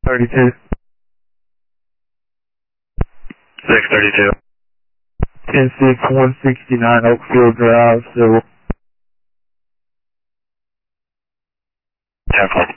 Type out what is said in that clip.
32. 632. 10-6, 169 Oakfield Drive, Civil. 10-4.